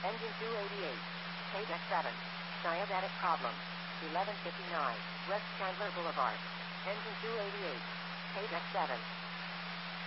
Engine 288. KDEX 7. Diabetic problem. 1159. West Chandler Boulevard. Engine 288. KDEX 7.